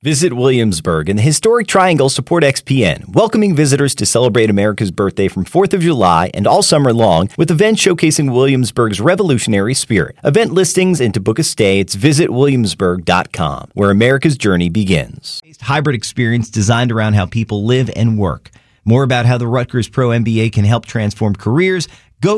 Visit Williamsburg and the historic Triangle support XPN, welcoming visitors to celebrate America's birthday from 4th of July and all summer long with events showcasing Williamsburg's revolutionary spirit. Event listings and to book a stay, it's visitwilliamsburg.com, where America's journey begins. Hybrid experience designed around how people live and work. More about how the Rutgers Pro MBA can help transform careers,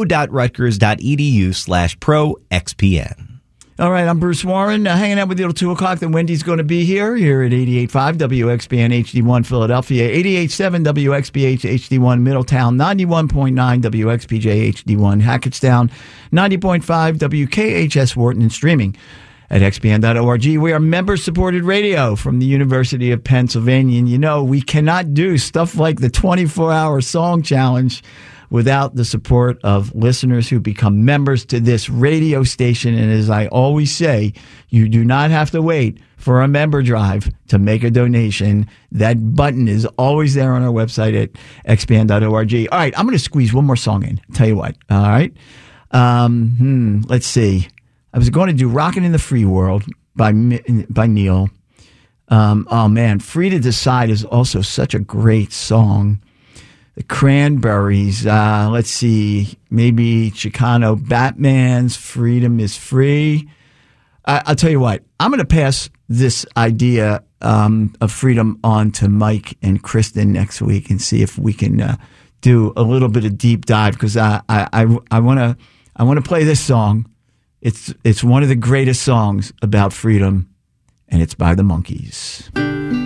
go.rutgers.edu/pro-XPN. All right, I'm Bruce Warren, hanging out with you till 2 o'clock. Then Wendy's going to be here at 88.5 WXBN HD1 Philadelphia, 88.7 WXBH HD1 Middletown, 91.9 WXPJ HD1 Hackettstown, 90.5 WKHS Wharton, and streaming at xpn.org. We are member-supported radio from the University of Pennsylvania. And you know, we cannot do stuff like the 24-hour song challenge without the support of listeners who become members to this radio station. And as I always say, you do not have to wait for a member drive to make a donation. That button is always there on our website at xpn.org. All right, I'm going to squeeze one more song in. Tell you what. All right. Let's see. I was going to do Rockin' in the Free World by Neil. Oh, man. Free to Decide is also such a great song. The Cranberries, let's see, maybe Chicano Batman's Freedom is Free. I'll tell you what, I'm going to pass this idea of freedom on to Mike and Kristen next week and see if we can do a little bit of deep dive, because I want to play this song. It's one of the greatest songs about freedom, and it's by the Monkees.